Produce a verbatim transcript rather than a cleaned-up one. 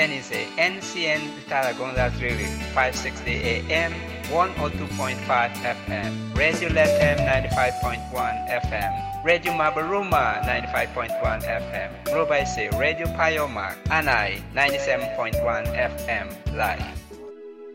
N is a N C N Taragonga Trilly, five sixty A M, one oh two point five F M, Radio Lethem ninety-five point one F M, Radio Mabaruma ninety-five point one F M, Robaise Radio Payoma, Anai ninety-seven point one F M live.